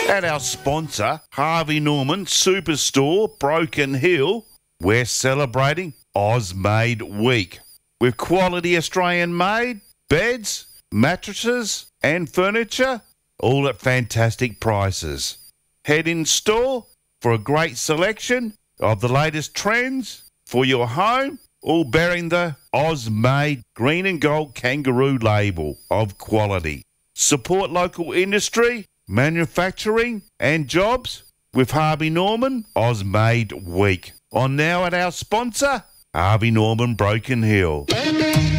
At our sponsor, Harvey Norman Superstore, Broken Hill, we're celebrating Ozmade Week with quality Australian-made beds, mattresses and furniture, all at fantastic prices. Head in store for a great selection of the latest trends for your home, all bearing the Ozmade green and gold kangaroo label of quality. Support local industry, manufacturing and jobs with Harvey Norman Ozmade Week. On now at our sponsor, Harvey Norman Broken Hill.